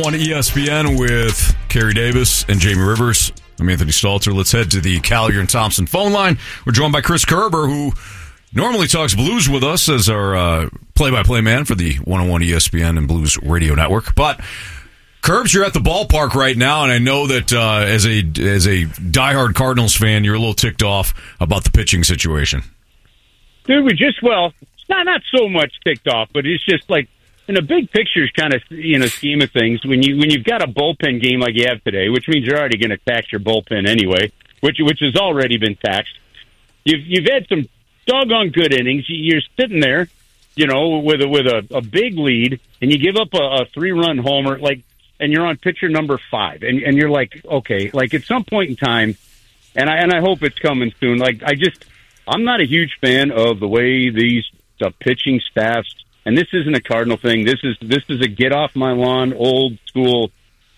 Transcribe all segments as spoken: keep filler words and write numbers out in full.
one E S P N with Kerry Davis and Jamie Rivers. I'm Anthony Stalter. Let's head to the Collier and Thompson phone line. We're joined by Chris Kerber, who normally talks Blues with us as our uh, play-by-play man for the one oh one E S P N and Blues Radio Network. But Kerbs, you're at the ballpark right now, and I know that uh, as a as a diehard Cardinals fan, you're a little ticked off about the pitching situation. Dude, we just well, it's not not so much ticked off, but it's just like in the big picture kind of you know scheme of things. When you when you've got a bullpen game like you have today, which means you're already going to tax your bullpen anyway, which which has already been taxed. You've you've had some doggone good innings. You're sitting there, you know, with a with a, a big lead, and you give up a, a three run homer, like. And you're on pitcher number five, and, and you're like, okay, like at some point in time, and I and I hope it's coming soon. Like I just, I'm not a huge fan of the way these the pitching staffs, and this isn't a Cardinal thing. This is this is a get off my lawn, old school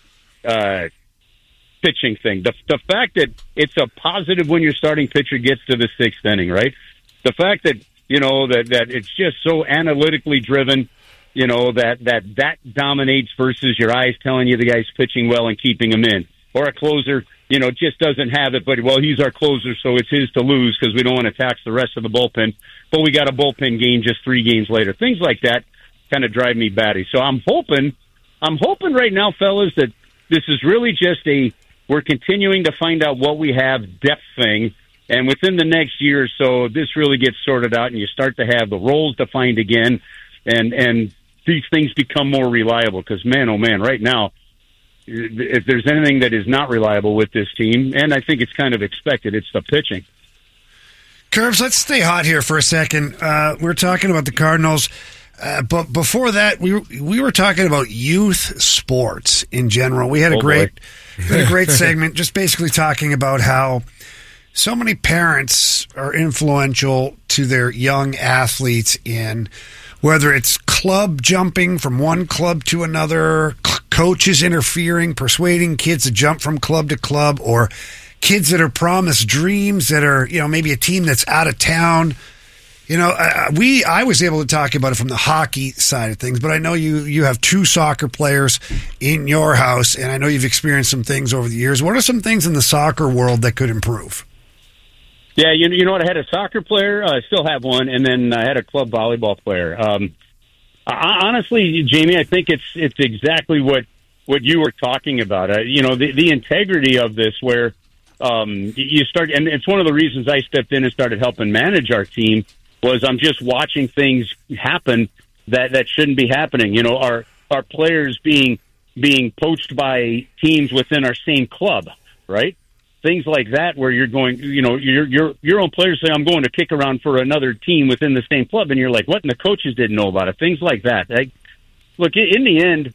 uh, pitching thing. The the fact that it's a positive when your starting pitcher gets to the sixth inning, right? The fact that you know that that it's just so analytically driven. You know, that, that that dominates versus your eyes telling you the guy's pitching well and keeping him in. Or a closer, you know, just doesn't have it, but, well, he's our closer, so it's his to lose because we don't want to tax the rest of the bullpen. But we got a bullpen game just three games later. Things like that kind of drive me batty. So I'm hoping, I'm hoping right now, fellas, that this is really just a, we're continuing to find out what we have depth thing. And within the next year or so, this really gets sorted out and you start to have the roles defined again. And, and, these things become more reliable because, man, oh, man, right now, if there's anything that is not reliable with this team, and I think it's kind of expected, it's the pitching. Curbs, let's stay hot here for a second. Uh, we're talking about the Cardinals, uh, but before that, we were, we were talking about youth sports in general. We had a oh, great we had a great segment just basically talking about how so many parents are influential to their young athletes in whether it's club jumping from one club to another, c- coaches interfering, persuading kids to jump from club to club, or kids that are promised dreams that are, you know, maybe a team that's out of town. You know, uh, we I was able to talk about it from the hockey side of things, but I know you, you have two soccer players in your house, and I know you've experienced some things over the years. What are some things in the soccer world that could improve? Yeah, you, you know what? I had a soccer player. I uh, still have one, and then I had a club volleyball player. Um, I, honestly, Jamie, I think it's it's exactly what, what you were talking about. Uh, you know, the, the integrity of this, where um, you start, and it's one of the reasons I stepped in and started helping manage our team. Was I'm just watching things happen that, that shouldn't be happening. You know, our our players being being poached by teams within our same club, right? Things like that, where you're going, you know, your your your own players say, "I'm going to kick around for another team within the same club," and you're like, "What?" And the coaches didn't know about it. Things like that. Like, look, in the end,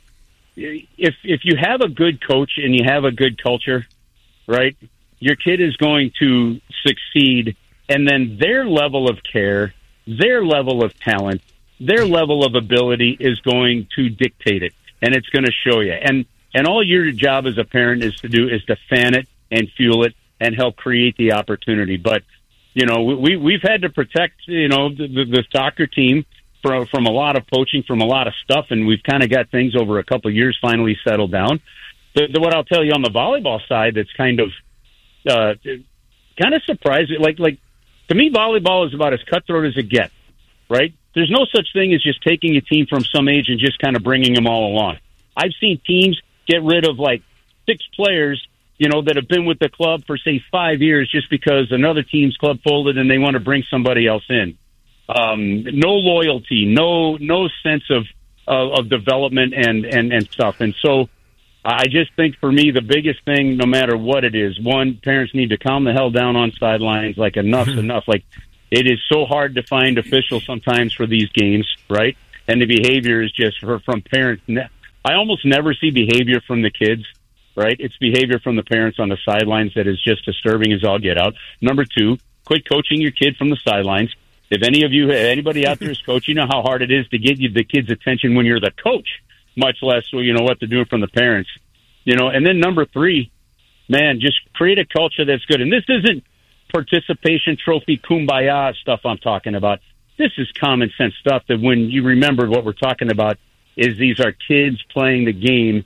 if if you have a good coach and you have a good culture, right, your kid is going to succeed, and then their level of care, their level of talent, their level of ability is going to dictate it, and it's going to show you. And and all your job as a parent is to do is to fan it and fuel it and help create the opportunity. But, you know, we, we've had to protect, you know, the, the, the soccer team from, from a lot of poaching, from a lot of stuff, and we've kind of got things over a couple of years finally settled down. The, the, what I'll tell you on the volleyball side that's kind of uh, kind of surprising, like, like to me, volleyball is about as cutthroat as it gets, right? There's no such thing as just taking a team from some age and just kind of bringing them all along. I've seen teams get rid of, like, six players you know, that have been with the club for, say, five years just because another team's club folded and they want to bring somebody else in. Um, no loyalty, no no sense of, of, of development and, and, and stuff. And so I just think for me the biggest thing, no matter what it is, one, parents need to calm the hell down on sidelines, like enough's enough. Like, it is so hard to find officials sometimes for these games, right? And the behavior is just for, from parents. I almost never see behavior from the kids. Right? It's behavior from the parents on the sidelines that is just disturbing as all get out. Number two, quit coaching your kid from the sidelines. If any of you, anybody out there is coaching, you know how hard it is to get you the kid's attention when you're the coach, much less, you know, what to do from the parents. You know, and then number three, man, just create a culture that's good. And this isn't participation trophy kumbaya stuff I'm talking about. This is common sense stuff that when you remember what we're talking about is these are kids playing the game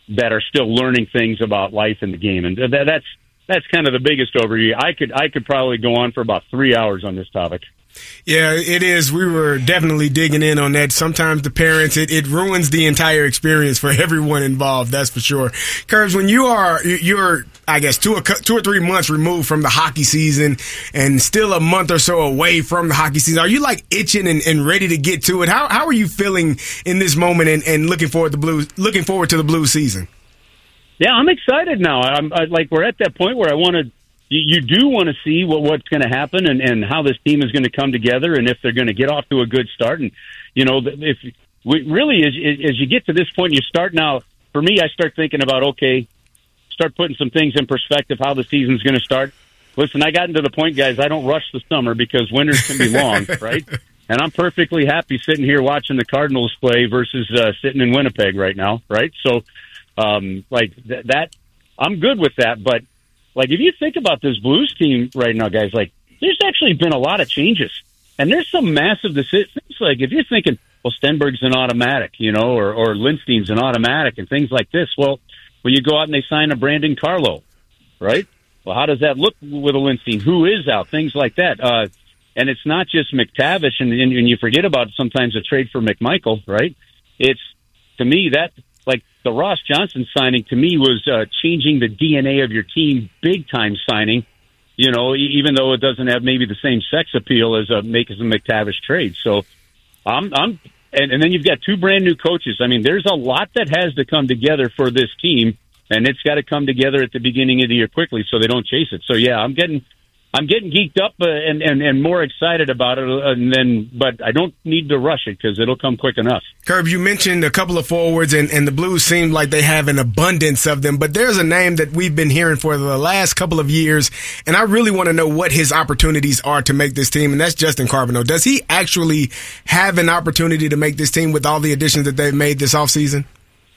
that are still learning things about life in the game. And that, that's that's kind of the biggest overview. I could I could probably go on for about three hours on this topic. Yeah, it is. We were definitely digging in on that. Sometimes the parents, it, it ruins the entire experience for everyone involved. That's for sure. Curbs, when you are, you're, I guess, two or, two or three months removed from the hockey season and still a month or so away from the hockey season, are you like itching and, and ready to get to it? How how are you feeling in this moment and, and looking forward to Blues, looking forward to the Blues season? Yeah, I'm excited now. I'm I, like we're at that point where I want to. You do want to see what, what's going to happen and, and how this team is going to come together and if they're going to get off to a good start. And, you know, if we really, as, as you get to this point, you start now, for me, I start thinking about, okay, start putting some things in perspective, how the season's going to start. Listen, I got into the point, guys, I don't rush the summer because winters can be long, right? And I'm perfectly happy sitting here watching the Cardinals play versus uh, sitting in Winnipeg right now, right? So, um, like, th- that, I'm good with that, but like, if you think about this Blues team right now, guys, like, there's actually been a lot of changes. And there's some massive decisions. Like, if you're thinking, well, Stenberg's an automatic, you know, or, or Lindstein's an automatic and things like this. Well, when you go out and they sign a Brandon Carlo, right? Well, how does that look with a Lindstein? Who is out? Things like that. Uh, and it's not just McTavish, and, and, and you forget about sometimes a trade for McMichael, right? It's, to me, that... Like the Ross Johnson signing to me was uh, changing the D N A of your team, big time signing. You know, even though it doesn't have maybe the same sex appeal as a make as a McTavish trade. So I'm, I'm, and, and then you've got two brand new coaches. I mean, there's a lot that has to come together for this team, and it's got to come together at the beginning of the year quickly so they don't chase it. So yeah, I'm getting. I'm getting geeked up uh, and, and, and more excited about it, uh, and then, but I don't need to rush it because it'll come quick enough. Curb, you mentioned a couple of forwards, and, and the Blues seem like they have an abundance of them, but there's a name that we've been hearing for the last couple of years, and I really want to know what his opportunities are to make this team, and that's Justin Carbonneau. Does he actually have an opportunity to make this team with all the additions that they've made this offseason?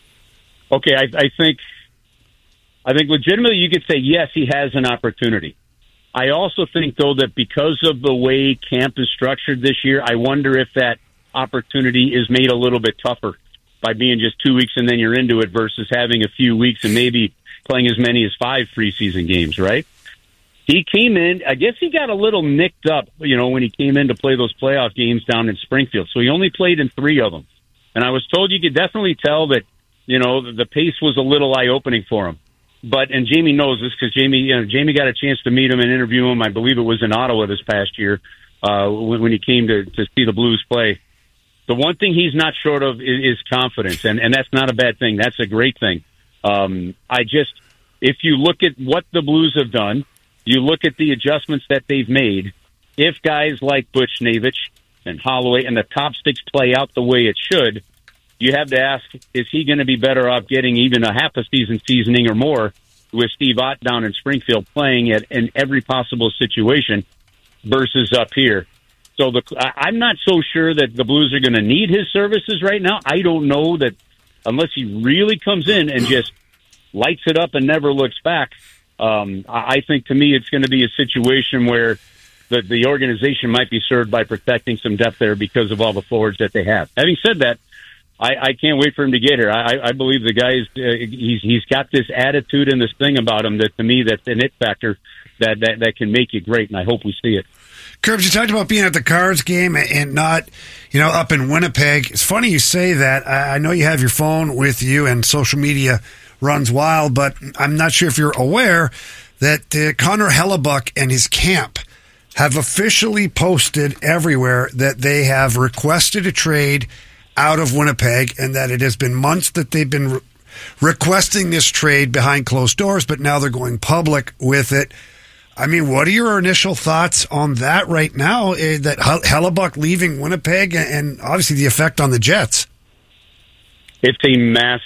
Okay, I, I think, I think legitimately you could say yes, he has an opportunity. I also think, though, that because of the way camp is structured this year, I wonder if that opportunity is made a little bit tougher by being just two weeks and then you're into it versus having a few weeks and maybe playing as many as five preseason games, right? He came in, I guess he got a little nicked up, you know, when he came in to play those playoff games down in Springfield. So he only played in three of them. And I was told you could definitely tell that, you know, the pace was a little eye-opening for him. But, and Jamie knows this because Jamie, you know, Jamie got a chance to meet him and interview him. I believe it was in Ottawa this past year uh, when, when he came to, to see the Blues play. The one thing he's not short of is, is confidence, and, and that's not a bad thing. That's a great thing. Um, I just, if you look at what the Blues have done, you look at the adjustments that they've made, if guys like Buchnevich and Holloway and the top six play out the way it should, you have to ask, is he going to be better off getting even a half a season seasoning or more with Steve Ott down in Springfield playing it in every possible situation versus up here? So the, I'm not so sure that the Blues are going to need his services right now. I don't know that unless he really comes in and just lights it up and never looks back. Um, I think to me it's going to be a situation where the, the organization might be served by protecting some depth there because of all the forwards that they have. Having said that, I, I can't wait for him to get here. I, I believe the guy is, uh, he's he's got this attitude and this thing about him that to me that's an it factor that, that, that can make you great, and I hope we see it. Curbs, you talked about being at the Cards game and not, you know, up in Winnipeg. It's funny you say that. I know you have your phone with you and social media runs wild, but I'm not sure if you're aware that uh, Connor Hellebuck and his camp have officially posted everywhere that they have requested a trade out of Winnipeg, and that it has been months that they've been re- requesting this trade behind closed doors, but now they're going public with it. I mean, what are your initial thoughts on that right now, uh, that Hellebuck leaving Winnipeg and, and obviously the effect on the Jets? It's a mass,